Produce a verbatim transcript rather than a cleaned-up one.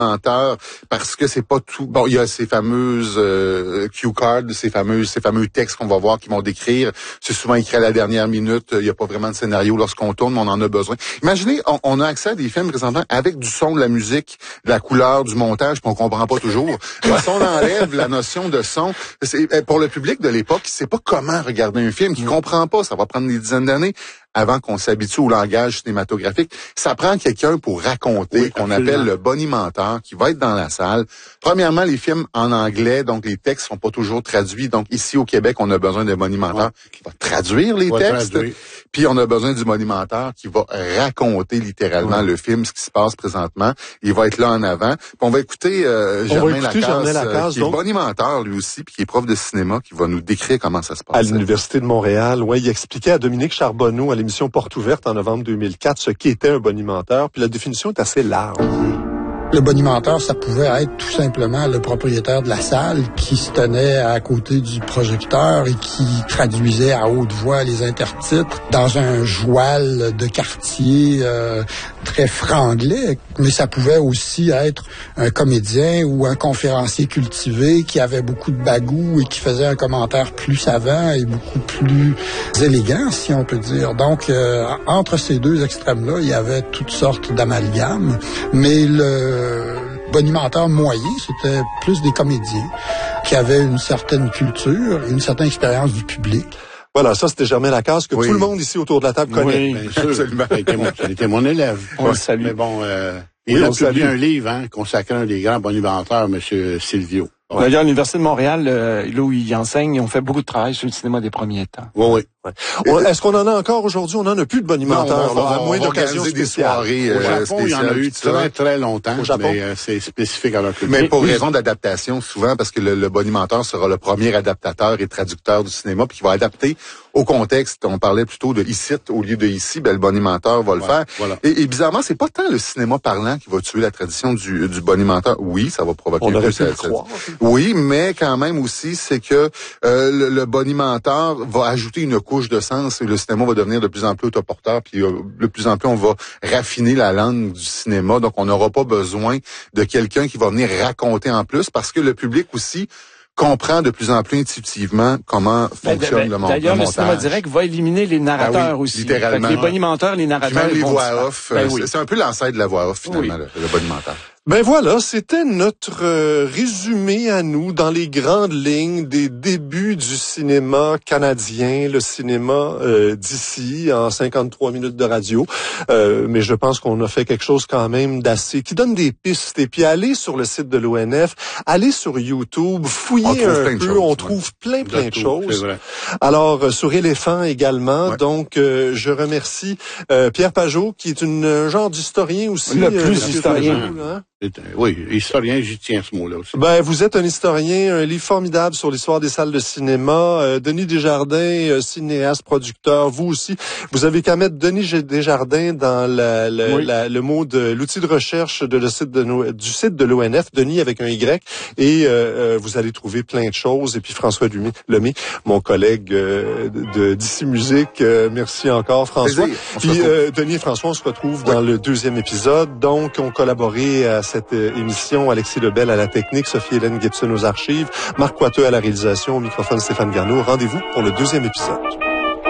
menteur parce que c'est pas tout. Bon, il y a ces fameuses euh, cue cards, ces fameux ces fameux textes qu'on va voir qui vont décrire. C'est souvent écrit à la dernière minute. Il y a pas vraiment de scénario lorsqu'on tourne, mais on en a besoin. Imaginez, on, on a accès à des films présentement avec du son, de la musique, de la couleur, du montage, puis on comprend pas toujours. Si on enlève la notion de son, c'est, pour le public de l'époque, qui sait pas comment regarder un film, qui comprend pas, ça va prendre des dizaines d'années avant qu'on s'habitue au langage cinématographique. Ça prend quelqu'un pour raconter, oui, qu'on appelle le bonimenteur, qui va être dans la salle. Premièrement, les films en anglais, donc les textes sont pas toujours traduits. Donc ici au Québec, on a besoin d'un bonimenteur ouais. qui va traduire les textes. Traduire. Puis on a besoin du bonimenteur qui va raconter littéralement ouais. le film, ce qui se passe présentement. Il va être là en avant. Puis on va écouter euh, Germain Lacasse, Germain Lacasse, qui donc, est bonimenteur lui aussi, puis qui est prof de cinéma, qui va nous décrire comment ça se passe. À l'Université de Montréal, ouais, il expliquait à Dominique Charbonneau à l'émission Porte ouverte en novembre deux mille quatre ce qu'était un bonimenteur, puis la définition est assez large. Le bonimenteur, ça pouvait être tout simplement le propriétaire de la salle qui se tenait à côté du projecteur et qui traduisait à haute voix les intertitres dans un joual de quartier euh, très franglais. Mais ça pouvait aussi être un comédien ou un conférencier cultivé qui avait beaucoup de bagou et qui faisait un commentaire plus savant et beaucoup plus élégant, si on peut dire. Donc, euh, entre ces deux extrêmes-là, il y avait toutes sortes d'amalgames, mais le Le bonimenteur moyen, c'était plus des comédiens qui avaient une certaine culture et une certaine expérience du public. Voilà, ça c'était Germain Lacasse que oui. tout le monde ici autour de la table connaît. Oui, bien sûr. Absolument. Ça a été mon, ça a été mon élève. On le salue. Mais bon, euh, il oui, a publié un livre hein, consacré à un des grands bonimenteurs, M. Silvio. Ouais. D'ailleurs, à l'Université de Montréal, euh, là où il enseigne, on fait beaucoup de travail sur le cinéma des premiers temps. Oui, oui. Ouais. Est-ce qu'on en a encore aujourd'hui? On n'en a plus de bonimenteurs. Non, on va, à moins d'occasions des soirées. Au Japon, il y en a eu très, très longtemps. Au Japon? Mais euh, c'est spécifique à leur culture. Mais pour raison d'adaptation, souvent, parce que le, le bonimenteur sera le premier adaptateur et traducteur du cinéma, puis qui va adapter au contexte. On parlait plutôt de ici au lieu de ici, ben le bonimenteur va le voilà, faire. Voilà. Et, et bizarrement, c'est pas tant le cinéma parlant qui va tuer la tradition du, du bonimenteur. Oui, ça va provoquer on un peu ça, ça, oui, mais quand même aussi, c'est que euh, le, le bonimenteur va ajouter une couche de sens. Et le cinéma va devenir de plus en plus autoporteur, puis euh, de plus en plus on va raffiner la langue du cinéma. Donc on n'aura pas besoin de quelqu'un qui va venir raconter en plus, parce que le public aussi comprend de plus en plus intuitivement comment fonctionne ben, ben, le, mon- D'ailleurs, le montage. D'ailleurs, le cinéma direct va éliminer les narrateurs ben oui, aussi. littéralement. Les bonimenteurs, les narrateurs... Puis même les voix off. Ben oui. C'est un peu l'ancêtre de la voix off, finalement, oui. le, le bonimenteur. Ben voilà, c'était notre euh, résumé à nous dans les grandes lignes des débuts du cinéma canadien, le cinéma euh, d'ici en cinquante-trois minutes de radio. Euh, mais je pense qu'on a fait quelque chose quand même d'assez qui donne des pistes. Et puis allez sur le site de l'O N F, allez sur YouTube, fouillez un peu, choses, on ouais. trouve plein plein de, de choses. Alors euh, sur Éléphant également. Ouais. Donc euh, je remercie euh, Pierre Pajot qui est une un genre d'historien aussi. Le plus euh, historien. Hein? Oui, historien, j'y tiens ce mot-là aussi. Ben, vous êtes un historien, un livre formidable sur l'histoire des salles de cinéma. Euh, Denis Desjardins, euh, cinéaste, producteur, vous aussi. Vous avez qu'à mettre Denis Desjardins dans la, la, oui. la, le mot de l'outil de recherche de le site de no, du site de l'O N F, Denis avec un Y, et euh, vous allez trouver plein de choses. Et puis François Lemay, mon collègue euh, de d'ici Musique, euh, merci encore François. Puis euh, Denis et François, on se retrouve oui. dans le deuxième épisode. Donc, on collaboré à cette émission, Alexis Lebel à la technique, Sophie-Hélène Gibson aux archives, Marc Coiteux à la réalisation, au microphone Stéphane Garneau. Rendez-vous pour le deuxième épisode.